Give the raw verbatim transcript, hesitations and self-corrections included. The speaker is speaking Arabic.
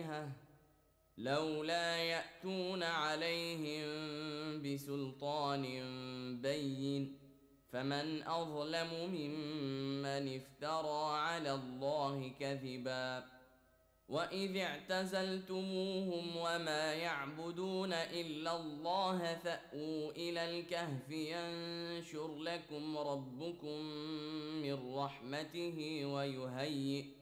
آلهة لولا يأتون عليهم بسلطان بين فمن أظلم ممن افترى على الله كذبا وإذ اعتزلتموهم وما يعبدون إلا الله فأووا إلى الكهف ينشر لكم ربكم من رحمته ويهيئ